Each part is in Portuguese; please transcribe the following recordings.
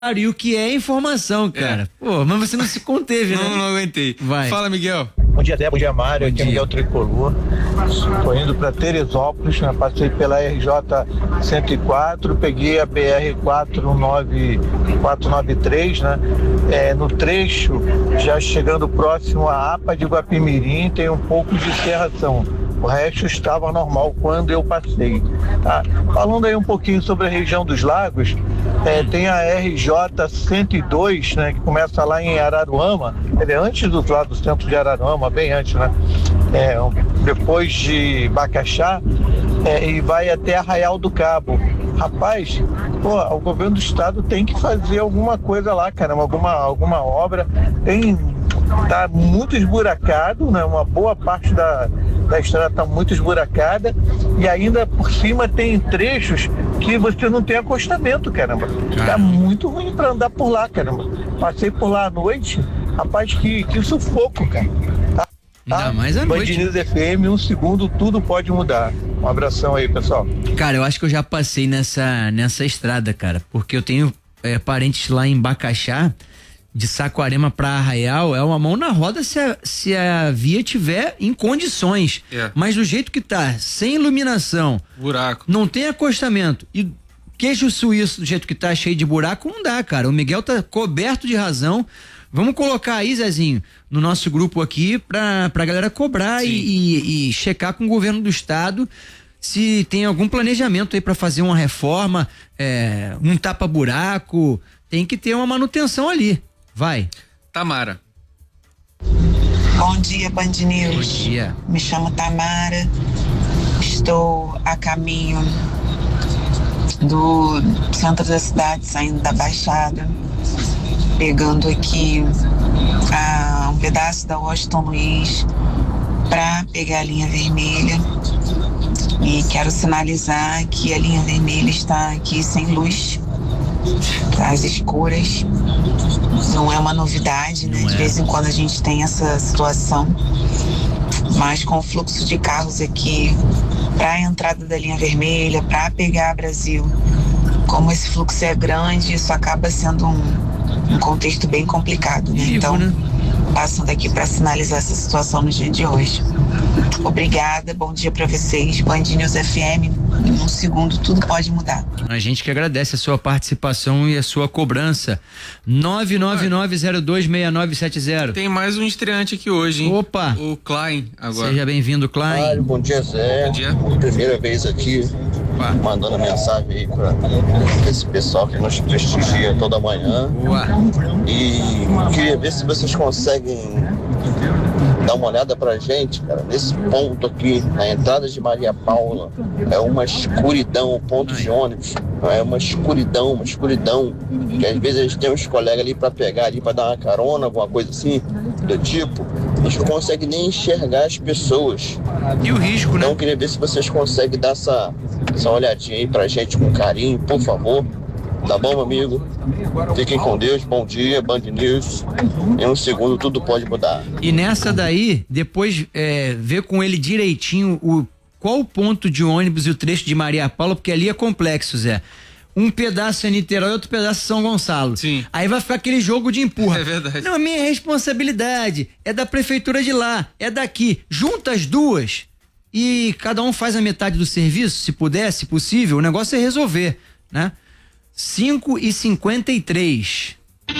E o que é informação, cara? Pô, mas você não se conteve, né? Não aguentei. Vai. Fala, Miguel. Bom dia, Débora. Bom dia, Mário. Aqui é Miguel Tricolor. Tô indo para Teresópolis, né? Passei pela RJ 104, peguei a BR 493, né? No trecho, já chegando próximo à APA de Guapimirim, tem um pouco de serração. O resto estava normal quando eu passei. Tá? Falando aí um pouquinho sobre a região dos lagos, tem a RJ 102, né, que começa lá em Araruama, ele é antes do lado do centro de Araruama, bem antes, né? Depois de Bacaxá, e vai até Arraial do Cabo. Rapaz, o governo do estado tem que fazer alguma coisa lá, cara, alguma obra. Tá muito esburacado, né? Uma boa parte da estrada tá muito esburacada e ainda por cima tem trechos que você não tem acostamento, caramba. Tá muito ruim para andar por lá, caramba. Passei por lá à noite, rapaz, que sufoco, cara. Ainda mais à noite. Band News FM, um segundo, tudo pode mudar. Um abração aí, pessoal. Cara, eu acho que eu já passei nessa estrada, cara, porque eu tenho parentes lá em Bacaxá. De Saquarema pra Arraial é uma mão na roda se a via tiver em condições. Mas do jeito que tá, sem iluminação, buraco, não tem acostamento e queijo suíço do jeito que tá, cheio de buraco, não dá, cara. O Miguel tá coberto de razão. Vamos colocar aí, Zezinho, no nosso grupo aqui pra galera cobrar e checar com o governo do estado se tem algum planejamento aí pra fazer uma reforma, um tapa-buraco. Tem que ter uma manutenção ali. Vai. Tamara. Bom dia, Band News. Bom dia. Me chamo Tamara. Estou a caminho do centro da cidade, saindo da Baixada, pegando aqui um pedaço da Washington Luiz para pegar a linha vermelha. E quero sinalizar que a linha vermelha está aqui sem luz, às escuras. Não é uma novidade, né? De vez em quando a gente tem essa situação, mas com o fluxo de carros aqui para a entrada da linha vermelha, para pegar Brasil, como esse fluxo é grande, isso acaba sendo um contexto bem complicado, né? Então, passando aqui para sinalizar essa situação no dia de hoje. Obrigada, bom dia para vocês. Band News FM, em um segundo tudo pode mudar. A gente que agradece a sua participação e a sua cobrança. 999026970. Tem mais um estreante aqui hoje, hein? Opa! O Klein agora. Seja bem-vindo, Klein. Bom dia, Zé. Bom dia. Primeira vez aqui, mandando mensagem aí para esse pessoal que nos prestigia toda manhã. Boa. E queria ver se vocês conseguem dar uma olhada pra gente, cara, nesse ponto aqui, na entrada de Maria Paula, é uma escuridão, o ponto de ônibus, é uma escuridão, que às vezes a gente tem uns colegas ali pra pegar ali, pra dar uma carona, alguma coisa assim, do tipo, a gente não consegue nem enxergar as pessoas. E o risco, né? Então queria ver se vocês conseguem dar essa olhadinha aí pra gente com carinho, por favor. Tá bom, meu amigo? Fiquem com Deus, bom dia, Band News. Em um segundo tudo pode mudar. E nessa daí, depois ver com ele direitinho qual o ponto de ônibus e o trecho de Maria Paula, porque ali é complexo, Zé. Um pedaço é Niterói e outro pedaço é São Gonçalo. Sim. Aí vai ficar aquele jogo de empurra. É verdade. Não, a minha responsabilidade é da prefeitura de lá, é daqui. Junta as duas e cada um faz a metade do serviço, se puder, se possível, o negócio é resolver, né? 5h53.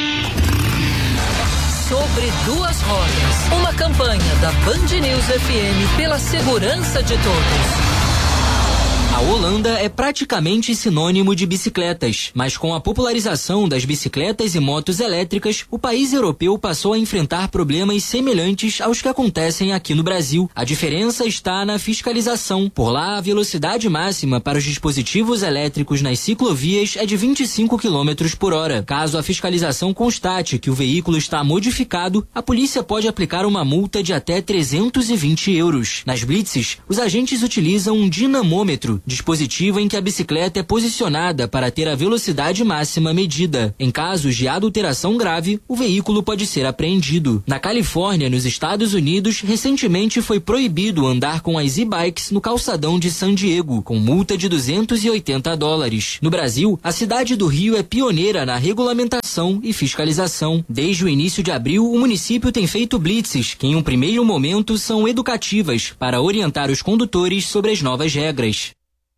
Sobre duas rodas. Uma campanha da Band News FM pela segurança de todos. A Holanda é praticamente sinônimo de bicicletas, mas com a popularização das bicicletas e motos elétricas, o país europeu passou a enfrentar problemas semelhantes aos que acontecem aqui no Brasil. A diferença está na fiscalização. Por lá, a velocidade máxima para os dispositivos elétricos nas ciclovias é de 25 km por hora. Caso a fiscalização constate que o veículo está modificado, a polícia pode aplicar uma multa de até 320 euros. Nas blitzes, os agentes utilizam um dinamômetro dispositivo em que a bicicleta é posicionada para ter a velocidade máxima medida. Em casos de adulteração grave, o veículo pode ser apreendido. Na Califórnia, nos Estados Unidos, recentemente foi proibido andar com as e-bikes no calçadão de San Diego, com multa de $280. No Brasil, a cidade do Rio é pioneira na regulamentação e fiscalização. Desde o início de abril, o município tem feito blitzes, que em um primeiro momento são educativas, para orientar os condutores sobre as novas regras.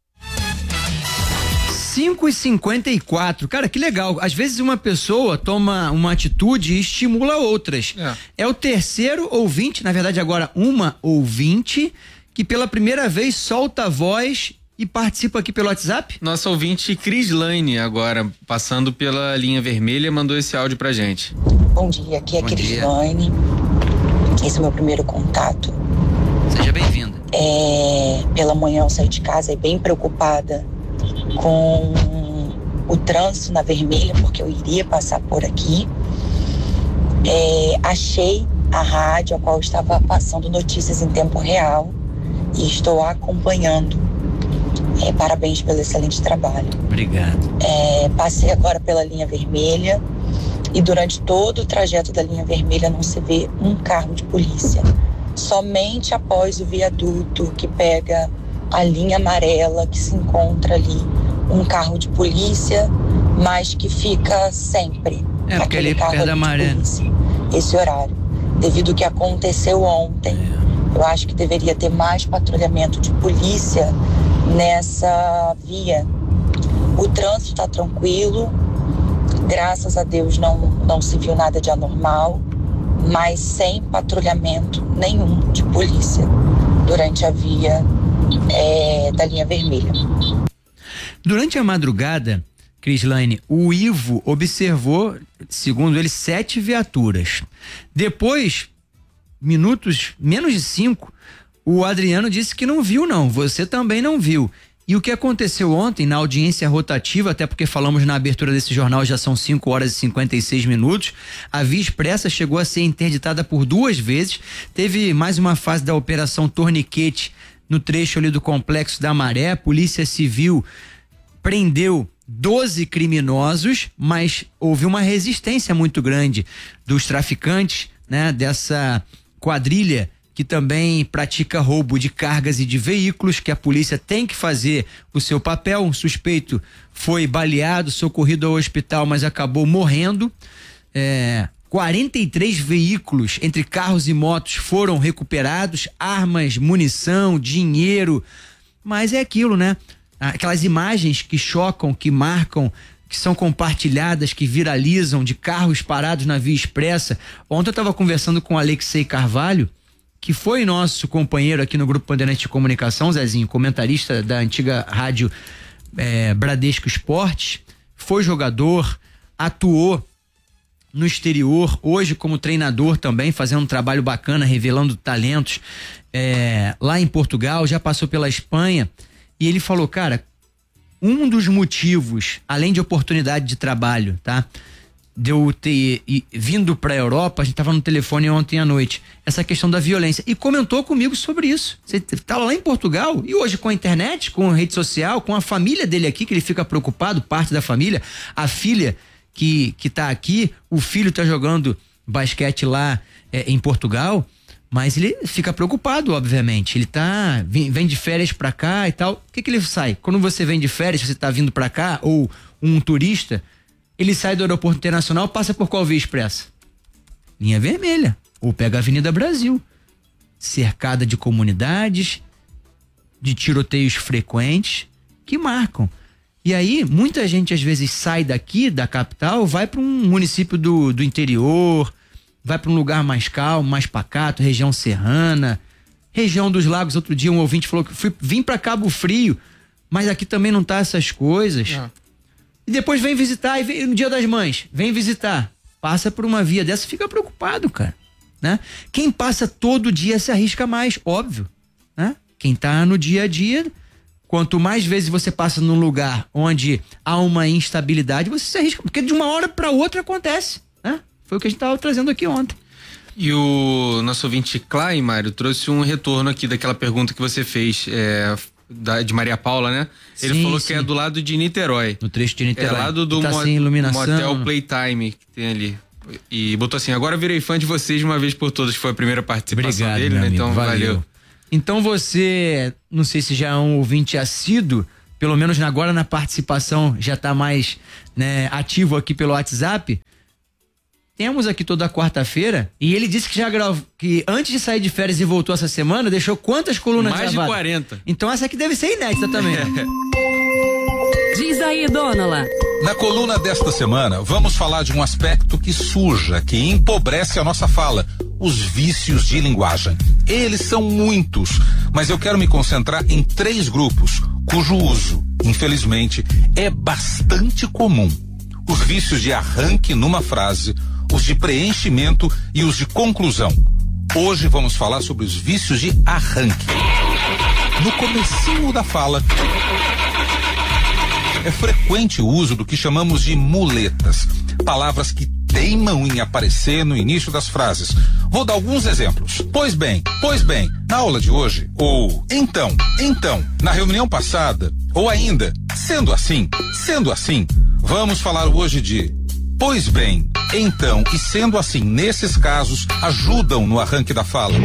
5h54, cara, que legal. Às vezes uma pessoa toma uma atitude e estimula outras. É o terceiro ouvinte, na verdade agora uma ouvinte, que pela primeira vez solta a voz e participa aqui pelo WhatsApp. Nossa ouvinte Crislaine, agora passando pela linha vermelha, mandou esse áudio pra gente. Bom dia, aqui é a Crislaine. Esse é o meu primeiro contato. Seja bem-vinda. Pela manhã eu saí de casa bem preocupada com o trânsito na vermelha, porque eu iria passar por aqui. Achei a rádio a qual estava passando notícias em tempo real e estou acompanhando. Parabéns pelo excelente trabalho. Obrigado. Passei agora pela linha vermelha e durante todo o trajeto da linha vermelha não se vê um carro de polícia. Somente após o viaduto que pega a linha amarela que se encontra ali um carro de polícia, mas que fica sempre porque ali perto da maré. Esse horário, devido ao que aconteceu ontem. Eu acho que deveria ter mais patrulhamento de polícia nessa via. O trânsito está tranquilo, graças a Deus não se viu nada de anormal, mas sem patrulhamento nenhum de polícia durante a via da linha vermelha. Durante a madrugada, Crislaine, o Ivo observou, segundo ele, 7 viaturas. Depois, minutos, menos de 5, o Adriano disse que não viu não, você também não viu. E o que aconteceu ontem na audiência rotativa, até porque falamos na abertura desse jornal, já são 5h56, a Via Expressa chegou a ser interditada por 2 vezes, teve mais uma fase da Operação Torniquete no trecho ali do Complexo da Maré, a Polícia Civil prendeu 12 criminosos, mas houve uma resistência muito grande dos traficantes, né, dessa quadrilha que também pratica roubo de cargas e de veículos, que a polícia tem que fazer o seu papel. Um suspeito foi baleado, socorrido ao hospital, mas acabou morrendo. 43 veículos, entre carros e motos, foram recuperados, armas, munição, dinheiro, mas é aquilo, né? Aquelas imagens que chocam, que marcam, que são compartilhadas, que viralizam, de carros parados na Via Expressa. Ontem eu estava conversando com o Alexei Carvalho, que foi nosso companheiro aqui no Grupo Bandeirante de Comunicação, Zezinho, comentarista da antiga rádio Bradesco Esportes, foi jogador, atuou no exterior, hoje como treinador também, fazendo um trabalho bacana, revelando talentos lá em Portugal, já passou pela Espanha, e ele falou, cara, um dos motivos, além de oportunidade de trabalho, tá? De eu ter vindo pra Europa, a gente tava no telefone ontem à noite, essa questão da violência, e comentou comigo sobre isso. Você tava lá em Portugal, e hoje com a internet, com a rede social, com a família dele aqui, que ele fica preocupado, parte da família, a filha que tá aqui, o filho tá jogando basquete lá em Portugal, mas ele fica preocupado, obviamente. Ele vem de férias pra cá e tal. O que ele sai? Quando você vem de férias, você tá vindo pra cá, ou um turista, ele sai do aeroporto internacional, passa por qual Via Expressa? Linha vermelha. Ou pega a Avenida Brasil. Cercada de comunidades, de tiroteios frequentes, que marcam. E aí, muita gente às vezes sai daqui, da capital, vai para um município do interior, vai para um lugar mais calmo, mais pacato, região serrana, região dos lagos. Outro dia um ouvinte falou que vim para Cabo Frio, mas aqui também não tá essas coisas. E depois vem visitar, e no Dia das Mães, vem visitar, passa por uma via dessa, fica preocupado, cara, né? Quem passa todo dia se arrisca mais, óbvio, né? Quem tá no dia a dia, quanto mais vezes você passa num lugar onde há uma instabilidade, você se arrisca, porque de uma hora para outra acontece, né? Foi o que a gente tava trazendo aqui ontem. E o nosso ouvinte Klein, Mário, trouxe um retorno aqui daquela pergunta que você fez, de Maria Paula, né? Ele falou que é do lado de Niterói. No trecho de Niterói. É lá do sem iluminação. Motel Playtime que tem ali. E botou assim, agora virei fã de vocês de uma vez por todas, que foi a primeira participação dele, né? Então, valeu. Então você, não sei se já é um ouvinte assíduo, pelo menos agora na participação já tá mais, né, ativo aqui pelo WhatsApp. Temos aqui toda quarta-feira e ele disse que já gravou, que antes de sair de férias e voltou essa semana, deixou quantas colunas gravadas? Mais de 40. Então essa aqui deve ser inédita também. Diz aí, Dônala. Na coluna desta semana, vamos falar de um aspecto que suja, que empobrece a nossa fala, os vícios de linguagem. Eles são muitos, mas eu quero me concentrar em 3 grupos, cujo uso, infelizmente, é bastante comum. Os vícios de arranque numa frase, os de preenchimento e os de conclusão. Hoje vamos falar sobre os vícios de arranque. No comecinho da fala, é frequente o uso do que chamamos de muletas, palavras que teimam em aparecer no início das frases. Vou dar alguns exemplos. Pois bem, na aula de hoje, ou então, na reunião passada, ou ainda, sendo assim. Vamos falar hoje de pois bem, então e sendo assim. Nesses casos, ajudam no arranque da fala,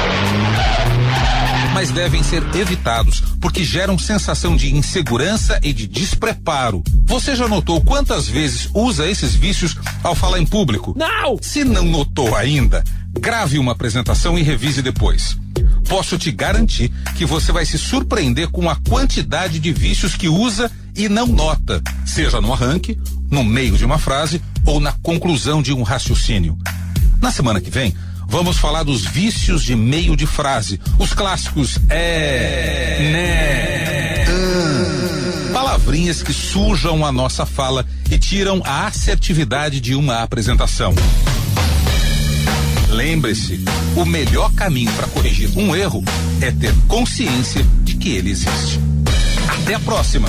mas devem ser evitados porque geram sensação de insegurança e de despreparo. Você já notou quantas vezes usa esses vícios ao falar em público? Não! Se não notou ainda, grave uma apresentação e revise depois. Posso te garantir que você vai se surpreender com a quantidade de vícios que usa e não nota, seja no arranque, no meio de uma frase ou na conclusão de um raciocínio. Na semana que vem, vamos falar dos vícios de meio de frase, os clássicos palavrinhas que sujam a nossa fala e tiram a assertividade de uma apresentação. Lembre-se, o melhor caminho para corrigir um erro é ter consciência de que ele existe. Até a próxima!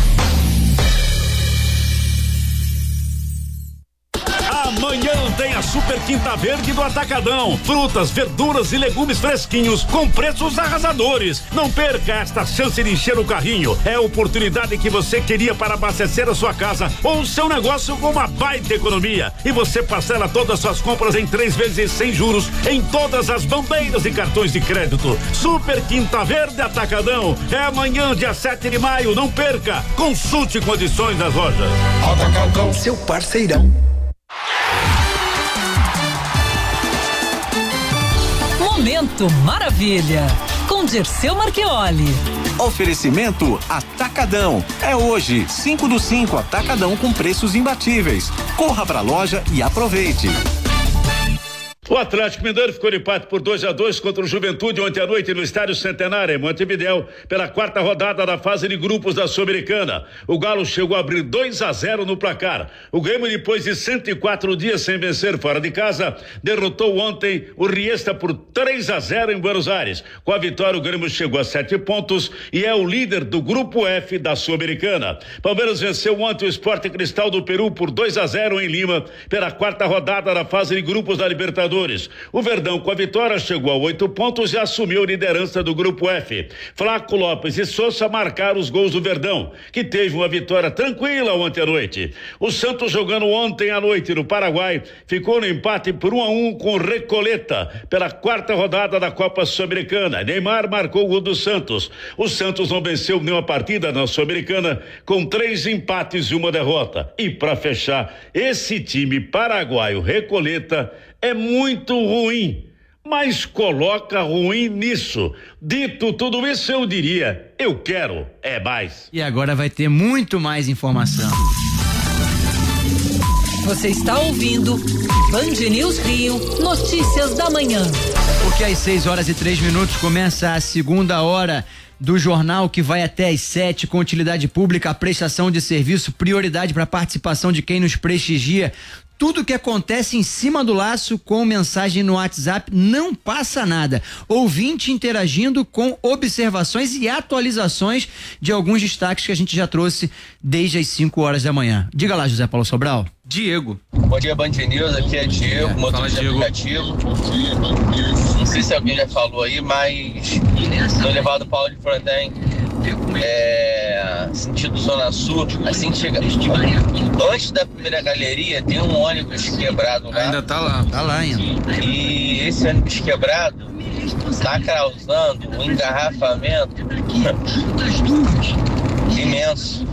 Amanhã tem a Super Quinta Verde do Atacadão. Frutas, verduras e legumes fresquinhos com preços arrasadores. Não perca esta chance de encher o carrinho. É a oportunidade que você queria para abastecer a sua casa ou o seu negócio com uma baita economia. E você parcela todas as suas compras em 3 vezes sem juros em todas as bandeiras e cartões de crédito. Super Quinta Verde Atacadão. É amanhã, dia 7 de maio. Não perca. Consulte condições das lojas. Atacadão, seu parceirão. Momento Maravilha, com Dirceu Marchioli. Oferecimento Atacadão. É hoje, 5/5 Atacadão com preços imbatíveis. Corra pra loja e aproveite. O Atlético Mineiro ficou de empate por 2-2 contra o Juventude ontem à noite no Estádio Centenário, em Montevidéu, pela 4ª rodada da fase de grupos da Sul-Americana. O Galo chegou a abrir 2-0 no placar. O Grêmio, depois de 104 dias sem vencer fora de casa, derrotou ontem o Riestra por 3-0 em Buenos Aires. Com a vitória, o Grêmio chegou a 7 pontos e é o líder do grupo F da Sul-Americana. Palmeiras venceu ontem o Sport Cristal do Peru por 2-0 em Lima, pela 4ª rodada da fase de grupos da Libertadores. O Verdão, com a vitória, chegou a 8 pontos e assumiu a liderança do grupo F. Flaco, Lopes e Sousa marcaram os gols do Verdão, que teve uma vitória tranquila ontem à noite. O Santos, jogando ontem à noite no Paraguai, ficou no empate por 1-1 com o Recoleta, pela 4ª rodada da Copa Sul-Americana. Neymar marcou o gol do Santos. O Santos não venceu nenhuma partida na Sul-Americana, com 3 empates e 1 derrota. E para fechar, esse time paraguaio Recoleta é muito ruim, mas coloca ruim nisso. Dito tudo isso, eu diria, eu quero é mais. E agora vai ter muito mais informação. Você está ouvindo Band News Rio, notícias da manhã. Porque às 6h03 começa a 2ª hora do jornal, que vai até às 7, com utilidade pública, a prestação de serviço, prioridade para a participação de quem nos prestigia. Tudo que acontece em cima do laço com mensagem no WhatsApp, não passa nada. Ouvinte interagindo com observações e atualizações de alguns destaques que a gente já trouxe desde as 5h da manhã. Diga lá, José Paulo Sobral. Diego. Bom dia, Band News, aqui é Diego, motorista de aplicativo. Não sei se alguém já falou aí, mas no elevado Paulo de Fronten sentido Zona Sul, assim que chega. Antes da primeira galeria tem um ônibus quebrado lá. Ainda tá lá. Tá lá ainda. E esse ônibus quebrado tá causando um engarrafamento imenso.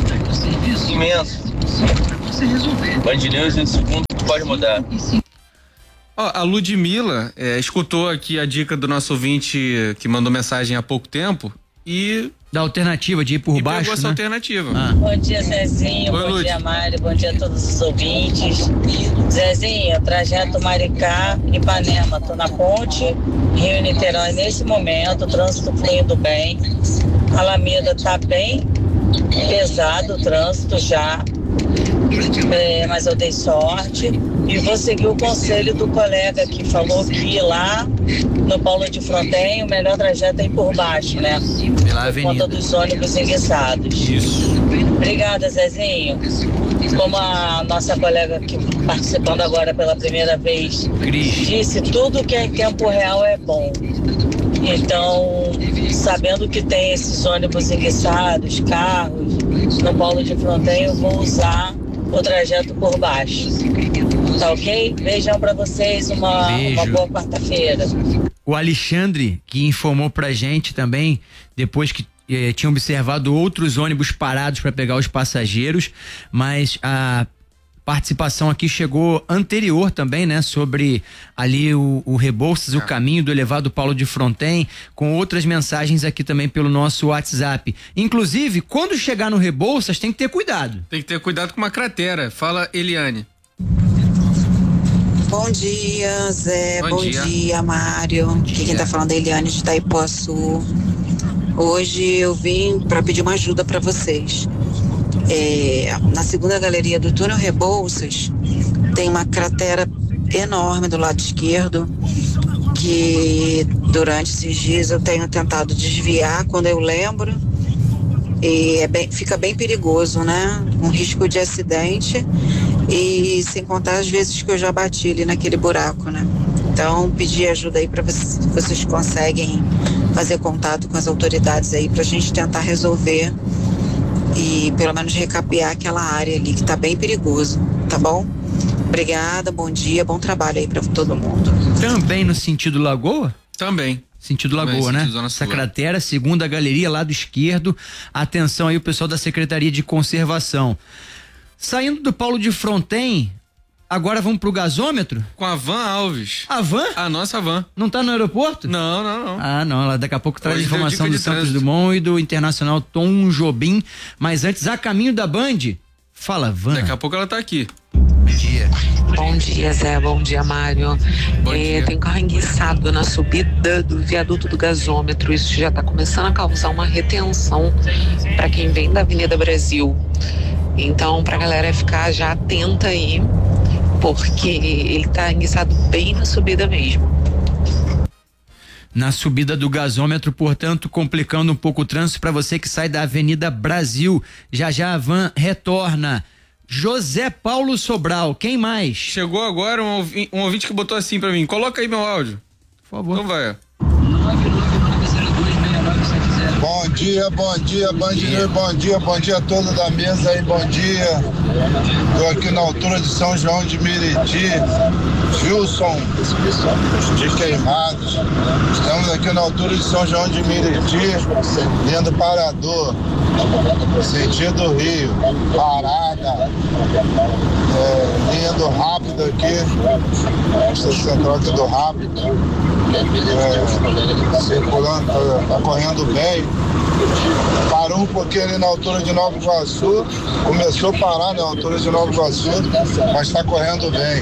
Band News em segundo pode mudar. A Ludmilla escutou aqui a dica do nosso ouvinte que mandou mensagem há pouco tempo e... Da alternativa de ir por baixo, pegou essa né? alternativa. Bom dia, Zezinho. Oi, bom Lud. dia, Mário. Bom dia a todos os ouvintes. Zezinho, trajeto Maricá, Ipanema. Tô na ponte Rio-Niterói nesse momento. O trânsito fluindo bem. Alameda tá bem pesado o trânsito já. Mas eu dei sorte e vou seguir o conselho do colega que falou que lá no Paulo de Fronten o melhor trajeto é ir por baixo, né? Pela por conta dos ônibus enguiçados. Isso. Obrigada, Zezinho. Como a nossa colega que participando agora pela primeira vez disse, tudo que é em tempo real é bom. Então, sabendo que tem esses ônibus enguiçados, carros, no Paulo de Fronten, eu vou usar o trajeto por baixo. Tá ok? Beijão pra vocês, uma boa quarta-feira. O Alexandre, que informou pra gente também, depois que tinha observado outros ônibus parados para pegar os passageiros, mas a participação aqui chegou anterior também, né? Sobre ali o Rebouças, o caminho do elevado Paulo de Fronten, com outras mensagens aqui também pelo nosso WhatsApp. Inclusive, quando chegar no Rebouças, tem que ter cuidado. Tem que ter cuidado com uma cratera. Fala, Eliane. Bom dia, Zé. Bom dia, Mário. Quem tá falando é Eliane de Itaipuaçu. Hoje eu vim para pedir uma ajuda para vocês. Na segunda galeria do túnel Rebouças tem uma cratera enorme do lado esquerdo que durante esses dias eu tenho tentado desviar quando eu lembro e fica bem perigoso, né? Um risco de acidente e sem contar as vezes que eu já bati ali naquele buraco, né? Então pedir ajuda aí para vocês conseguem fazer contato com as autoridades aí pra gente tentar resolver e pelo menos recapear aquela área ali que tá bem perigoso, tá bom? Obrigada, bom dia, bom trabalho aí pra todo mundo. Também no sentido Lagoa? Também. Sentido Lagoa, né? Essa cratera, segunda galeria, lado esquerdo. Atenção aí o pessoal da Secretaria de Conservação. Saindo do Paulo de Fronten, agora vamos pro gasômetro? Com a Van Alves. A Van? A nossa Van. Não tá no aeroporto? Não. Ah, não, ela daqui a pouco traz Hoje informação do Santos Dumont e do Internacional Tom Jobim, mas antes, a caminho da Band, fala Van. Daqui a pouco ela tá aqui. Bom dia. Bom dia, Zé, bom dia, Mário. Tem carro enguiçado na subida do viaduto do gasômetro, isso já tá começando a causar uma retenção para quem vem da Avenida Brasil. Então, pra galera ficar já atenta aí, porque ele tá enguiçado bem na subida mesmo. Na subida do gasômetro, portanto, complicando um pouco o trânsito para você que sai da Avenida Brasil. Já a Van retorna. José Paulo Sobral, quem mais? Chegou agora um ouvinte que botou assim pra mim, coloca aí meu áudio. Por favor. Então vai. Bom dia, Band News, bom dia a todos da mesa aí, bom dia. Estou aqui na altura de São João de Meriti, Wilson de Queimados. Estamos aqui na altura de São João de Meriti, indo para Dor, sentido Rio, parada, indo rápido aqui, essa central aqui do rápido, circulando, tá correndo bem. Parou um pouquinho ali na altura de Nova Iguaçu, começou a parar na altura de Nova Iguaçu, mas está correndo bem.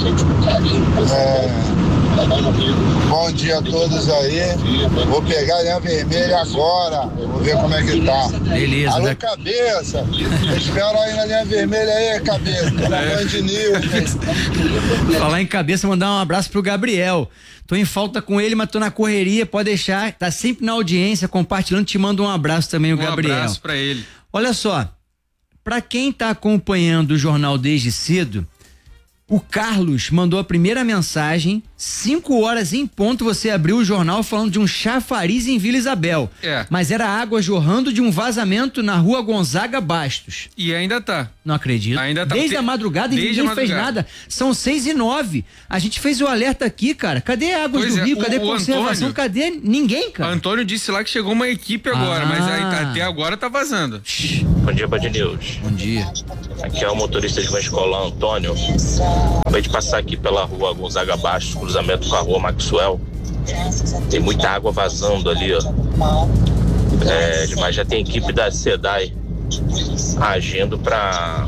Bom dia a todos aí. Vou pegar a linha vermelha agora. Vou ver como é que tá. Beleza. Alô, cabeça. Espera aí na linha vermelha aí, cabeça. Na Band News. Falar em cabeça, mandar um abraço pro Gabriel. Tô em falta com ele, mas tô na correria, pode deixar. Tá sempre na audiência, compartilhando. Te mando um abraço também, o Gabriel. Um abraço pra ele. Olha só, pra quem tá acompanhando o jornal desde cedo, O Carlos mandou a primeira mensagem, 5 horas em ponto você abriu o jornal falando de um chafariz em Vila Isabel. Mas era água jorrando de um vazamento na rua Gonzaga Bastos. E ainda tá. Não acredito. Ainda tá. Desde a madrugada e ninguém fez nada. São 6h09. A gente fez o alerta aqui, cara. Cadê a água do Rio? Cadê conservação? Antônio, cadê ninguém, cara? Antônio disse lá que chegou uma equipe agora, mas aí, até agora tá vazando. Bom dia, Band News. Bom dia. Aqui é o motorista de uma escola, Antônio. Acabei de passar aqui pela rua Gonzaga Baixo, cruzamento com a rua Maxwell. Tem muita água vazando ali, ó. Mas já tem equipe da SEDAI agindo pra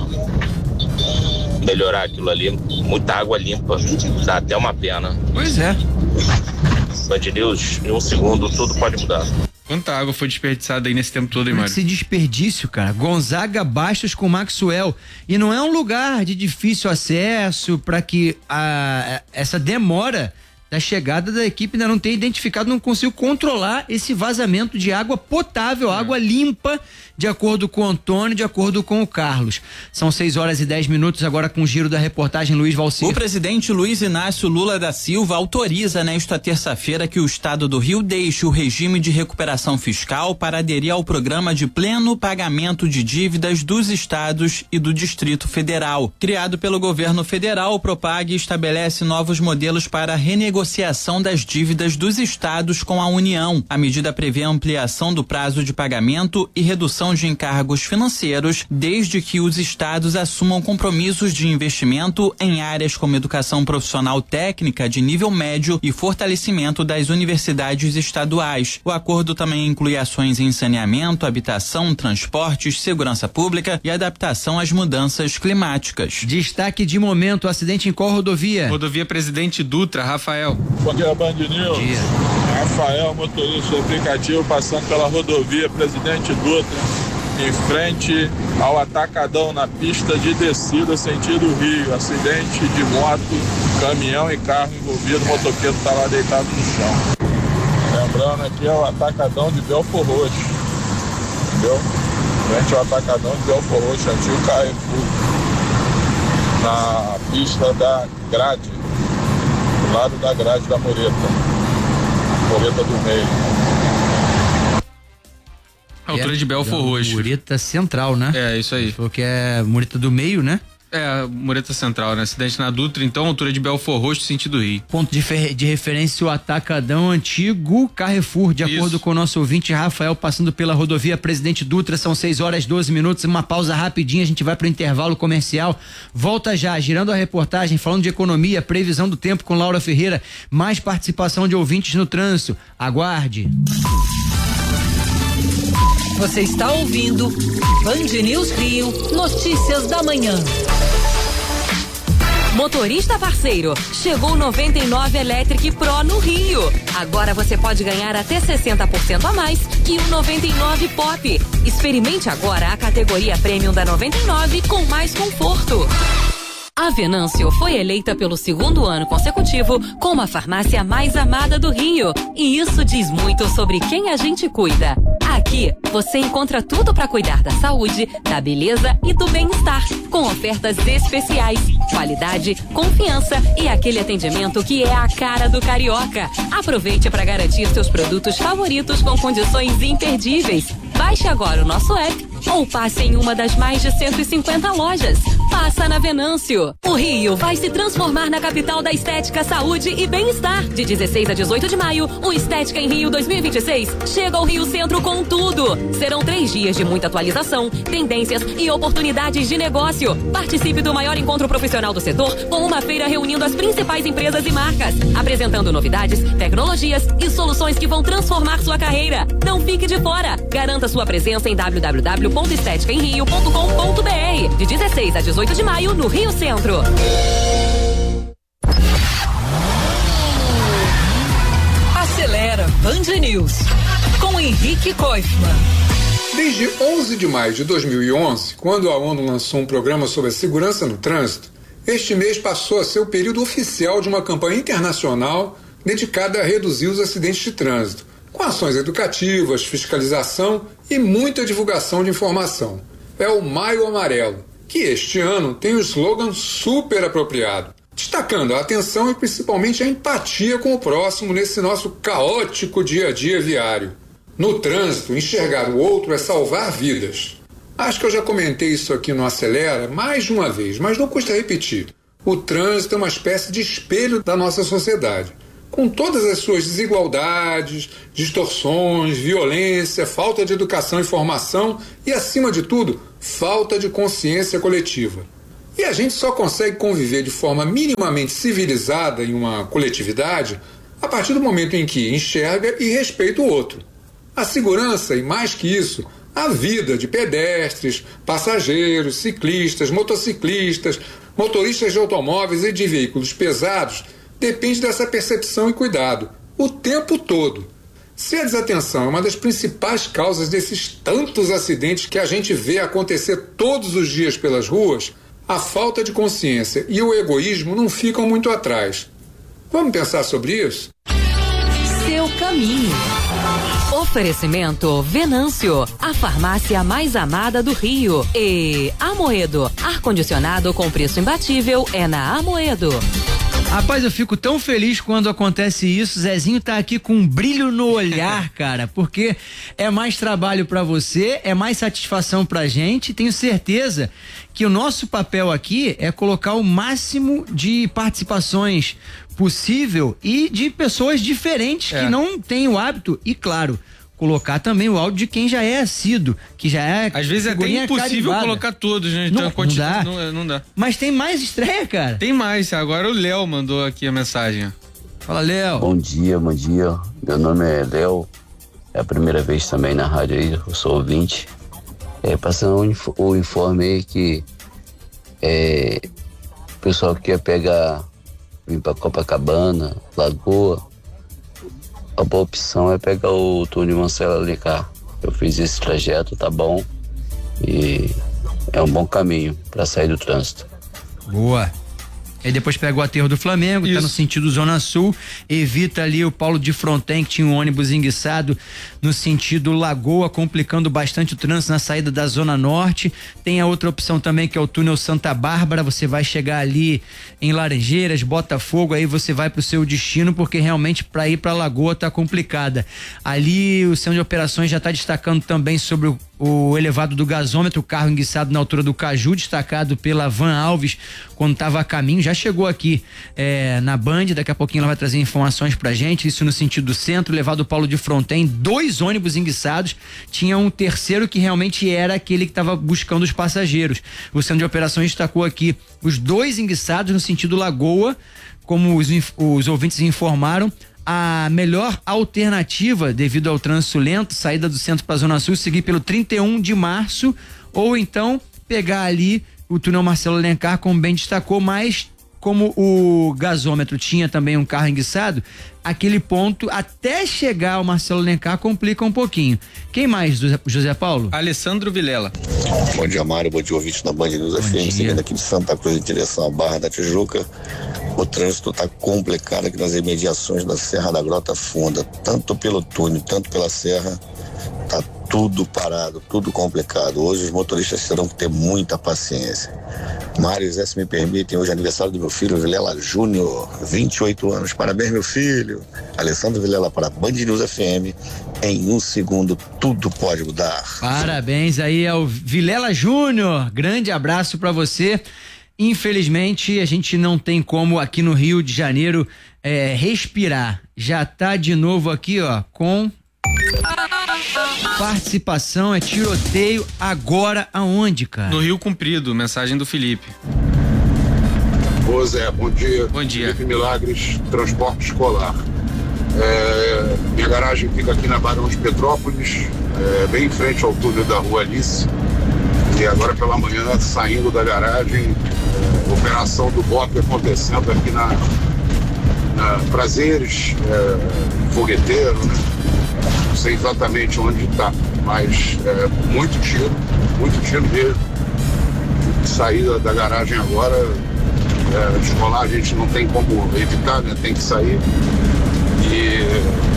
melhorar aquilo ali. Muita água limpa, dá até uma pena. Pois é. Band News, em um segundo tudo pode mudar. Quanta água foi desperdiçada aí nesse tempo todo, hein, Mário? Esse desperdício, cara. Gonzaga Bastos com Maxwell. E não é um lugar de difícil acesso para que essa demora da chegada da equipe ainda não tenha identificado, não consigo controlar esse vazamento de água potável, água limpa, de acordo com o Antônio, de acordo com o Carlos. São 6h10 agora com o giro da reportagem Luiz Valcir. O presidente Luiz Inácio Lula da Silva autoriza nesta terça-feira que o estado do Rio deixe o regime de recuperação fiscal para aderir ao programa de pleno pagamento de dívidas dos estados e do Distrito Federal. Criado pelo governo federal, o Propag estabelece novos modelos para a renegociação das dívidas dos estados com a União. A medida prevê a ampliação do prazo de pagamento e redução de encargos financeiros, desde que os estados assumam compromissos de investimento em áreas como educação profissional técnica de nível médio e fortalecimento das universidades estaduais. O acordo também inclui ações em saneamento, habitação, transportes, segurança pública e adaptação às mudanças climáticas. Destaque de momento, acidente em qual rodovia? Rodovia Presidente Dutra, Rafael. Bom dia, Band News. Bom dia. Rafael, motorista do aplicativo, passando pela rodovia Presidente Dutra, em frente ao Atacadão, na pista de descida sentido Rio. Acidente de moto, caminhão e carro envolvido, o motoqueiro está lá deitado no chão. Lembrando, aqui é o Atacadão de Belfor Roxo, entendeu? Em frente ao Atacadão de Belfor Roxo, antigo Carrefour, na pista da grade, do lado da grade da mureta do meio. A altura de Belfor Roxo. Mureta central, né? É, isso aí. Falou que é mureta do meio, né? É, mureta central, né? Acidente na Dutra, então, altura de Belfor Roxo, sentido Rio. Ponto de referência, o Atacadão antigo Carrefour, de acordo com o nosso ouvinte Rafael, passando pela rodovia Presidente Dutra. São 6h12, uma pausa rapidinha, a gente vai pro intervalo comercial, volta já, girando a reportagem, falando de economia, previsão do tempo com Laura Ferreira, mais participação de ouvintes no trânsito. Aguarde. Você está ouvindo Band News Rio, notícias da manhã. Motorista parceiro, chegou o 99 Electric Pro no Rio. Agora você pode ganhar até 60% a mais que o 99 Pop. Experimente agora a categoria Premium da 99 com mais conforto. A Venâncio foi eleita pelo 2º ano consecutivo como a farmácia mais amada do Rio. E isso diz muito sobre quem a gente cuida. Aqui você encontra tudo para cuidar da saúde, da beleza e do bem-estar, com ofertas especiais, qualidade, confiança e aquele atendimento que é a cara do carioca. Aproveite para garantir seus produtos favoritos com condições imperdíveis. Baixe agora o nosso app ou passe em uma das mais de 150 lojas. Passa na Venâncio. O Rio vai se transformar na capital da estética, saúde e bem-estar. De 16 a 18 de maio, o Estética em Rio 2026 chega ao Rio Centro com tudo. Serão 3 dias de muita atualização, tendências e oportunidades de negócio. Participe do maior encontro profissional do setor com uma feira reunindo as principais empresas e marcas, apresentando novidades, tecnologias e soluções que vão transformar sua carreira. Não fique de fora. Garanta sua presença em www.esteticaemrio.com.br de 16 a 18 de maio no Rio Centro. Acelera Band News com Henrique Koifman. Desde 11 de maio de 2011, quando a ONU lançou um programa sobre a segurança no trânsito, este mês passou a ser o período oficial de uma campanha internacional dedicada a reduzir os acidentes de trânsito, com ações educativas, fiscalização e muita divulgação de informação. É o Maio Amarelo, que este ano tem um slogan super apropriado, destacando a atenção e principalmente a empatia com o próximo nesse nosso caótico dia a dia viário. No trânsito, enxergar o outro é salvar vidas. Acho que eu já comentei isso aqui no Acelera mais de uma vez, mas não custa repetir. O trânsito é uma espécie de espelho da nossa sociedade, com todas as suas desigualdades, distorções, violência, falta de educação e formação e, acima de tudo, falta de consciência coletiva. E a gente só consegue conviver de forma minimamente civilizada em uma coletividade a partir do momento em que enxerga e respeita o outro. A segurança, e mais que isso, a vida de pedestres, passageiros, ciclistas, motociclistas, motoristas de automóveis e de veículos pesados depende dessa percepção e cuidado, o tempo todo. Se a desatenção é uma das principais causas desses tantos acidentes que a gente vê acontecer todos os dias pelas ruas, a falta de consciência e o egoísmo não ficam muito atrás. Vamos pensar sobre isso? Seu caminho. Oferecimento Venâncio, a farmácia mais amada do Rio. E Amoedo, ar-condicionado com preço imbatível é na Amoedo. Rapaz, eu fico tão feliz quando acontece isso. Zezinho tá aqui com um brilho no olhar, cara, porque é mais trabalho pra você, é mais satisfação pra gente. Tenho certeza que o nosso papel aqui é colocar o máximo de participações possível e de pessoas diferentes que não têm o hábito e, claro, colocar também o áudio de quem já é assíduo, que já é. Às vezes é até impossível colocar todos, né? Não, então, não dá. Não dá. Mas tem mais estreia, cara? Tem mais. Agora o Léo mandou aqui a mensagem. Fala, Léo. Bom dia. Meu nome é Léo. É a primeira vez também na rádio aí, eu sou ouvinte. Passando o informe aí que o pessoal que quer vir pra Copacabana, Lagoa, a boa opção é pegar o túnel Marcelo Alencar. Eu fiz esse trajeto, tá bom, e é um bom caminho para sair do trânsito. Boa. Aí depois pega o aterro do Flamengo, tá no sentido Zona Sul, evita ali o Paulo de Fronten, que tinha um ônibus enguiçado no sentido Lagoa, complicando bastante o trânsito na saída da Zona Norte. Tem a outra opção também, que é o túnel Santa Bárbara, você vai chegar ali em Laranjeiras, Botafogo, aí você vai pro seu destino, porque realmente para ir pra Lagoa tá complicada. Ali o centro de operações já tá destacando também sobre o elevado do gasômetro, o carro enguiçado na altura do Caju, destacado pela Van Alves quando estava a caminho, já chegou aqui na Band, daqui a pouquinho ela vai trazer informações pra gente, isso no sentido do centro, elevado Paulo de Fronten, 2 ônibus enguiçados, tinha um terceiro que realmente era aquele que estava buscando os passageiros. O centro de operações destacou aqui os 2 enguiçados no sentido Lagoa, como os ouvintes informaram. A melhor alternativa, devido ao trânsito lento, saída do centro para a Zona Sul, seguir pelo 31 de março, ou então pegar ali o túnel Marcelo Alencar, como bem destacou, mas como o gasômetro tinha também um carro enguiçado, aquele ponto até chegar ao Marcelo Alencar complica um pouquinho. Quem mais, José Paulo? Alessandro Vilela. Bom dia, Mário, bom dia, ouvinte da Band News FM, seguindo aqui de Santa Cruz em direção à Barra da Tijuca. O trânsito está complicado aqui nas imediações da Serra da Grota Funda, tanto pelo túnel, tanto pela serra, tá tudo parado, tudo complicado. Hoje os motoristas terão que ter muita paciência. Mário, se me permitem, hoje é aniversário do meu filho, Vilela Júnior, 28 anos. Parabéns, meu filho. Alessandro Vilela para Band News FM. Em 1 segundo, tudo pode mudar. Parabéns aí ao Vilela Júnior. Grande abraço para você. Infelizmente, a gente não tem como aqui no Rio de Janeiro respirar. Já tá de novo aqui, ó, com participação, tiroteio. Agora aonde, cara? No Rio Comprido, mensagem do Felipe. Ô Zé, bom dia. Bom dia. Felipe Milagres, transporte escolar. Minha garagem fica aqui na Barão de Petrópolis, bem em frente ao túnel da Rua Alice. E agora pela manhã, saindo da garagem, operação do BOP acontecendo aqui na Prazeres, Fogueteiro, né? Não sei exatamente onde está, mas muito tiro mesmo. Saída da garagem agora, escolar a gente não tem como evitar, né? Tem que sair. E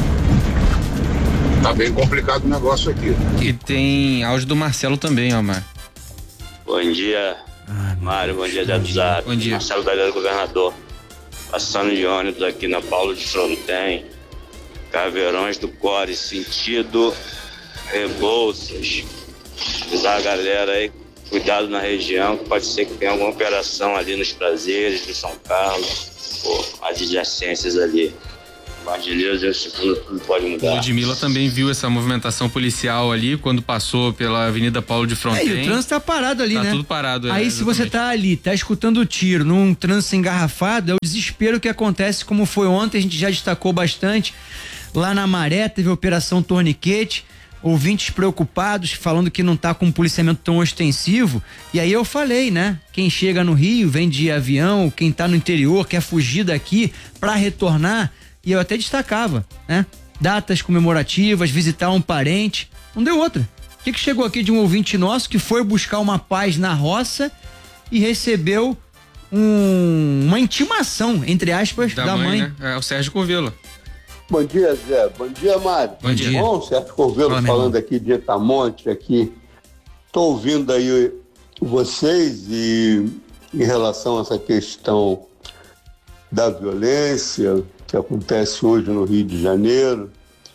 tá bem complicado o negócio aqui. E tem áudio do Marcelo também, ó, Mar. Bom dia, Mário, bom dia, Zé do Zap. Bom dia. Marcelo da Governador. Passando de ônibus aqui na Paulo de Fronten, Caveirões do Core, sentido Rebouças. Avisar a galera aí, cuidado na região, que pode ser que tenha alguma operação ali nos Prazeres, no São Carlos, as adjacências ali. Deus, tudo pode mudar. Ludmilla também viu essa movimentação policial ali quando passou pela Avenida Paulo de Fronten. E o trânsito tá parado ali, né? Tá tudo parado. Aí se você tá ali, tá escutando o tiro num trânsito engarrafado, é o desespero que acontece, como foi ontem, a gente já destacou bastante. Lá na Maré teve a Operação Torniquete, ouvintes preocupados, falando que não tá com um policiamento tão ostensivo. E aí eu falei, né? Quem chega no Rio, vem de avião, quem tá no interior, quer fugir daqui pra retornar. E eu até destacava, né? Datas comemorativas, visitar um parente. Não deu outra. O que chegou aqui de um ouvinte nosso que foi buscar uma paz na roça e recebeu uma intimação, entre aspas, da mãe. Né? É o Sérgio Corvelo. Bom dia, Zé. Bom dia, Mário. Bom dia. Bom, Sérgio Corvelo falando aqui de Itamonte, aqui. Tô ouvindo aí vocês e em relação a essa questão da violência que acontece hoje no Rio de Janeiro,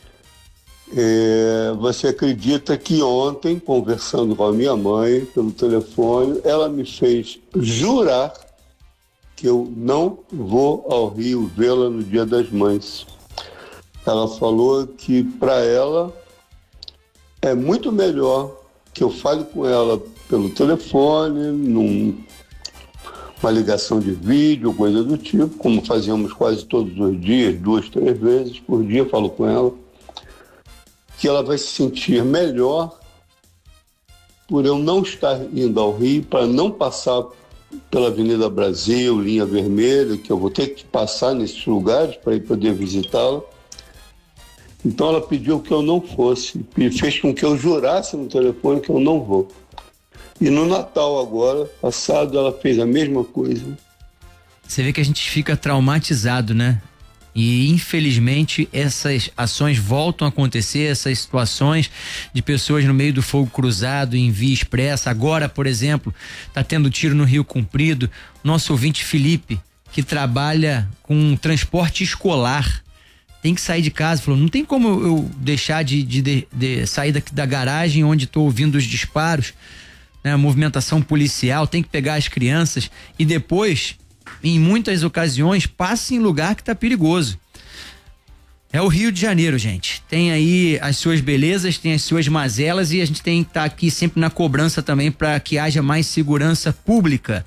você acredita que ontem, conversando com a minha mãe pelo telefone, ela me fez jurar que eu não vou ao Rio vê-la no Dia das Mães. Ela falou que para ela é muito melhor que eu fale com ela pelo telefone, uma ligação de vídeo, coisa do tipo, como fazíamos quase todos os dias, 2, 3 vezes por dia, falo com ela, que ela vai se sentir melhor por eu não estar indo ao Rio, para não passar pela Avenida Brasil, linha vermelha, que eu vou ter que passar nesses lugares para ir poder visitá-la. Então ela pediu que eu não fosse, e fez com que eu jurasse no telefone que eu não vou. E no Natal agora, passado, ela fez a mesma coisa. Você vê que a gente fica traumatizado, né? E infelizmente essas ações voltam a acontecer, essas situações de pessoas no meio do fogo cruzado, em via expressa. Agora, por exemplo, tá tendo tiro no Rio Comprido. Nosso ouvinte Felipe, que trabalha com transporte escolar, tem que sair de casa, falou, não tem como eu deixar de sair da garagem onde estou ouvindo os disparos, né? A movimentação policial, tem que pegar as crianças e depois, em muitas ocasiões, passa em lugar que tá perigoso. É o Rio de Janeiro, gente. Tem aí as suas belezas, tem as suas mazelas e a gente tem que estar aqui sempre na cobrança também para que haja mais segurança pública.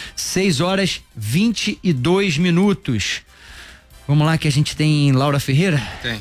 6h22. Vamos lá que a gente tem Laura Ferreira? Tem.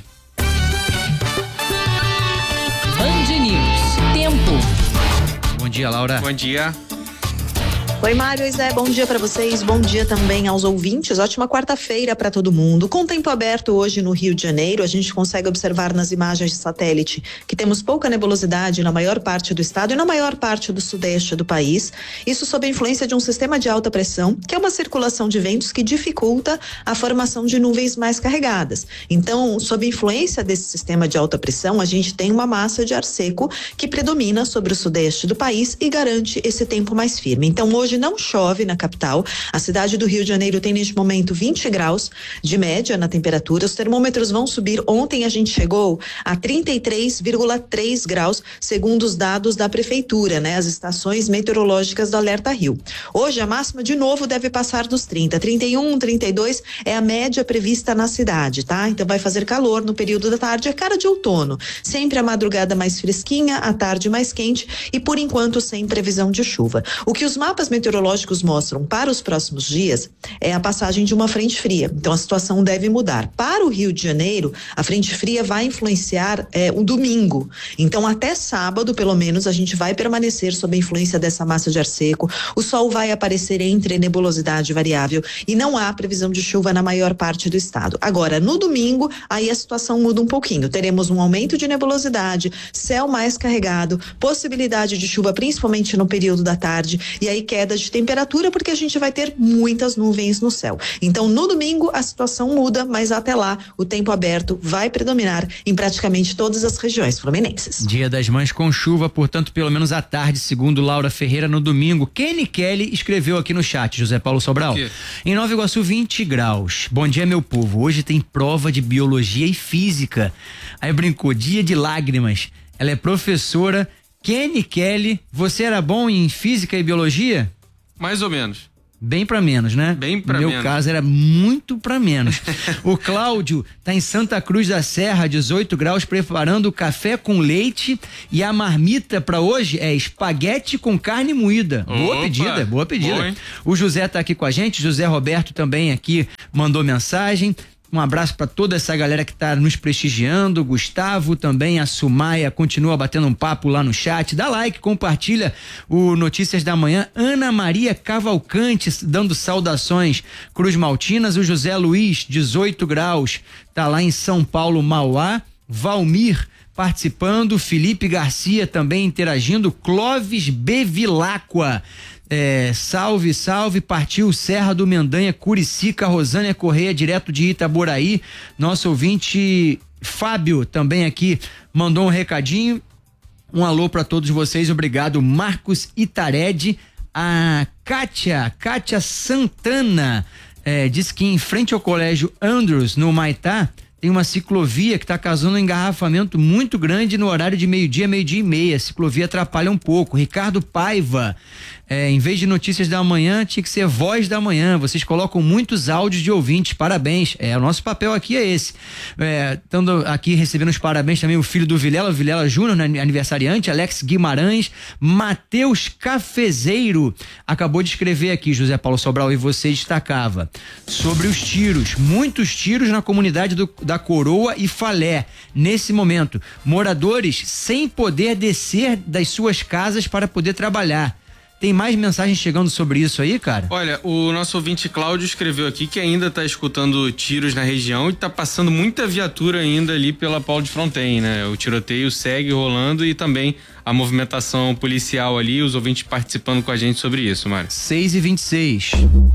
Band News. Tempo. Bom dia, Laura. Bom dia. Oi, Mário e Zé, bom dia para vocês, bom dia também aos ouvintes, ótima quarta-feira para todo mundo. Com tempo aberto hoje no Rio de Janeiro, a gente consegue observar nas imagens de satélite que temos pouca nebulosidade na maior parte do estado e na maior parte do sudeste do país. Isso sob a influência de um sistema de alta pressão, que é uma circulação de ventos que dificulta a formação de nuvens mais carregadas. Então, sob a influência desse sistema de alta pressão, a gente tem uma massa de ar seco que predomina sobre o sudeste do país e garante esse tempo mais firme. Então, hoje não chove na capital. A cidade do Rio de Janeiro tem neste momento 20 graus de média na temperatura. Os termômetros vão subir. Ontem a gente chegou a 33,3 graus, segundo os dados da prefeitura, né? As estações meteorológicas do Alerta Rio. Hoje a máxima de novo deve passar dos 30, 31, 32 é a média prevista na cidade, tá? Então vai fazer calor no período da tarde, é cara de outono. Sempre a madrugada mais fresquinha, a tarde mais quente e por enquanto sem previsão de chuva. O que os mapas meteorológicos mostram para os próximos dias é a passagem de uma frente fria. Então a situação deve mudar. Para o Rio de Janeiro, a frente fria vai influenciar um domingo. Então até sábado, pelo menos, a gente vai permanecer sob a influência dessa massa de ar seco. O sol vai aparecer entre nebulosidade variável e não há previsão de chuva na maior parte do estado. Agora, no domingo, aí a situação muda um pouquinho. Teremos um aumento de nebulosidade, céu mais carregado, possibilidade de chuva principalmente no período da tarde e aí queda queda de temperatura, porque a gente vai ter muitas nuvens no céu. Então, no domingo, a situação muda, mas até lá, o tempo aberto vai predominar em praticamente todas as regiões fluminenses. Dia das Mães com chuva, portanto, pelo menos à tarde, segundo Laura Ferreira, no domingo. Kenny Kelly escreveu aqui no chat, José Paulo Sobral. Em Nova Iguaçu, 20 graus. Bom dia, meu povo. Hoje tem prova de biologia e física. Aí brincou, dia de lágrimas. Ela é professora. Kenny Kelly, você era bom em física e biologia? Mais ou menos. Bem pra menos, né? Bem pra menos. No meu caso era muito pra menos. O Cláudio tá em Santa Cruz da Serra, 18 graus, preparando o café com leite, e a marmita pra hoje é espaguete com carne moída. Boa pedida, boa pedida. Boa, o José tá aqui com a gente, José Roberto também aqui mandou mensagem. Um abraço para toda essa galera que tá nos prestigiando. Gustavo também, a Sumaia continua batendo um papo lá no chat. Dá like, compartilha o Notícias da Manhã. Ana Maria Cavalcante dando saudações Cruz Maltinas. O José Luiz, 18 graus, tá lá em São Paulo, Mauá. Valmir participando. Felipe Garcia também interagindo. Clóvis Bevilacqua. Salve, salve, partiu Serra do Mendanha, Curicica, Rosânia Correia, direto de Itaboraí. Nosso ouvinte Fábio também aqui mandou um recadinho. Um alô para todos vocês, obrigado. Marcos Itarede, a Kátia Santana disse que em frente ao colégio Andrews, no Maitá, tem uma ciclovia que está causando um engarrafamento muito grande no horário de meio-dia e meia. A ciclovia atrapalha um pouco. Ricardo Paiva, em vez de Notícias da Manhã, tinha que ser Voz da Manhã. Vocês colocam muitos áudios de ouvintes. Parabéns. O nosso papel aqui é esse. Estando aqui recebendo os parabéns também o filho do Vilela Júnior, né, aniversariante, Alex Guimarães. Matheus Cafezeiro acabou de escrever aqui, José Paulo Sobral, e você destacava sobre os tiros. Muitos tiros na comunidade da Coroa e Falé. Nesse momento, moradores sem poder descer das suas casas para poder trabalhar. Tem mais mensagens chegando sobre isso aí, cara? Olha, o nosso ouvinte Cláudio escreveu aqui que ainda tá escutando tiros na região e tá passando muita viatura ainda ali pela Paulo de Fronten, né? O tiroteio segue rolando e também a movimentação policial ali, os ouvintes participando com a gente sobre isso, Mário. 6h26.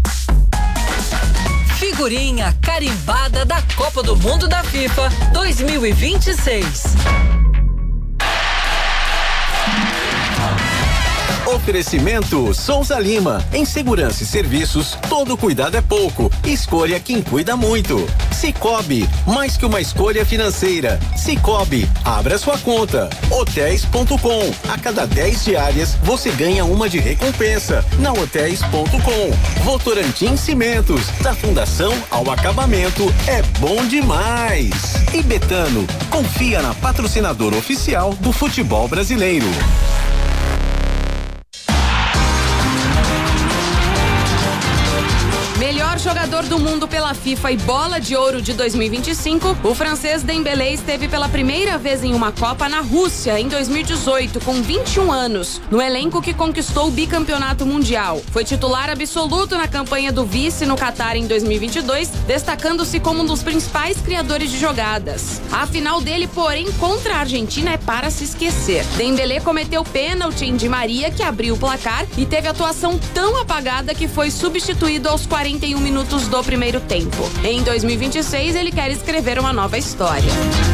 Figurinha carimbada da Copa do Mundo da FIFA 2026. Oferecimento Souza Lima. Em segurança e serviços, todo cuidado é pouco. Escolha quem cuida muito. Sicoob, mais que uma escolha financeira. Sicoob, abra sua conta. Hotéis.com. A cada 10 diárias, você ganha uma de recompensa. Na Hotéis.com. Votorantim Cimentos. Da fundação ao acabamento, é bom demais. E Betano, confia na patrocinadora oficial do futebol brasileiro. Melhor jogador do mundo pela FIFA e Bola de Ouro de 2025, o francês Dembélé esteve pela primeira vez em uma Copa na Rússia em 2018, com 21 anos, no elenco que conquistou o bicampeonato mundial. Foi titular absoluto na campanha do vice no Catar em 2022, destacando-se como um dos principais criadores de jogadas. A final dele, porém, contra a Argentina é para se esquecer. Dembélé cometeu pênalti em Di Maria, que abriu o placar, e teve atuação tão apagada que foi substituído aos 41 minutos do primeiro tempo. Em 2026, ele quer escrever uma nova história.